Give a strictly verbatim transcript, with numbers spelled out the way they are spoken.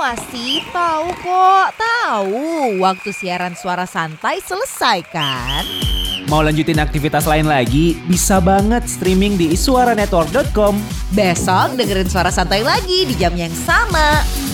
sih? Tahu kok, tahu. Waktu siaran Suara Santai selesai kan? Mau lanjutin aktivitas lain lagi? Bisa banget streaming di iswaranetwork dot com. Besok dengerin Suara Santai lagi di jam yang sama.